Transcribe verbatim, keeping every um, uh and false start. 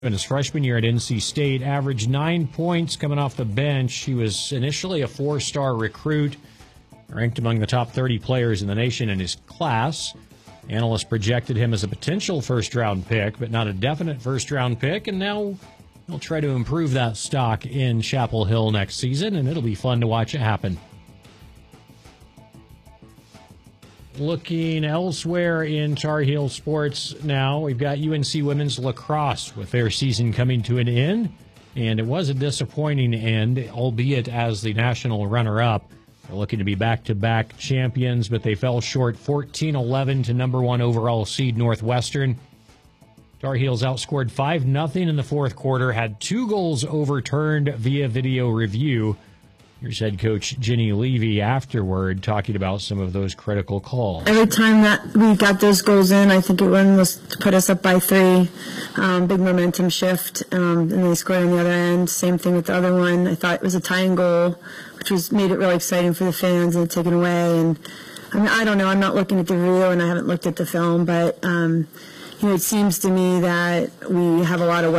In his freshman year at N C State, averaged nine points coming off the bench. He was initially a four-star recruit, ranked among the top thirty players in the nation in his class. Analysts projected him as a potential first-round pick, but not a definite first-round pick, and now he'll try to improve that stock in Chapel Hill next season, and it'll be fun to watch it happen. Looking elsewhere in Tar Heel sports now, we've got U N C women's lacrosse with their season coming to an end, and it was a disappointing end, albeit as the national runner-up. They're looking to be back-to-back champions, but they fell short fourteen eleven to number one overall seed Northwestern. Tar Heels outscored five nothing in the fourth quarter, had two goals overturned via video review. Here's head coach Jenny Levy afterward talking about some of those critical calls. Every time that we got those goals in, I think it was to put us up by three. Um, big momentum shift, um, and they scored on the other end. Same thing with the other one. I thought it was a tying goal, which was made it really exciting for the fans and taken away. And I mean, I don't know. I'm not looking at the video, and I haven't looked at the film, but um, you know, it seems to me that we have a lot of